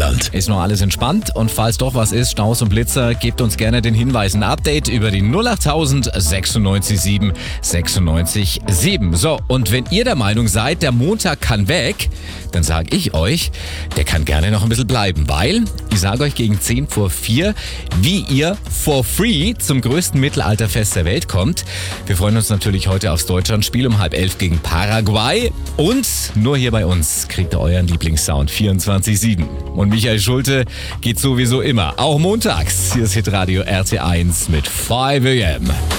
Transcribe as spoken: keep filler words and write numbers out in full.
Rheinland. Ist noch alles entspannt und falls doch was ist, Staus und Blitzer, gebt uns gerne den Hinweis, ein Update über die null achttausend sechsundneunzig sieben sechsundneunzig sieben. So, und wenn ihr der Meinung seid, der Montag kann weg, dann sage ich euch, der kann gerne noch ein bisschen bleiben, weil ich sage euch gegen zehn vor vier, wie ihr for free zum größten Mittelalterfest der Welt kommt. Wir freuen uns natürlich heute aufs Deutschlandspiel um halb elf gegen Paraguay und nur hier bei uns kriegt ihr euren Lieblingssound vierundzwanzig sieben. Und Michael Schulte geht sowieso immer, auch montags. Hier ist Hitradio R T eins mit fünf A M.